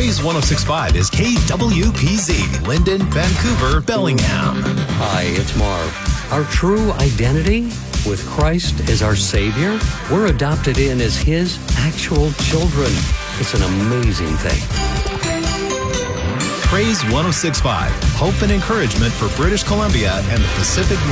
Praise 106.5 is KWPZ, Linden, Vancouver, Bellingham. Hi, it's Marv. Our true identity with Christ as our Savior, we're adopted in as His actual children. It's an amazing thing. Praise 106.5, hope and encouragement for British Columbia and the Pacific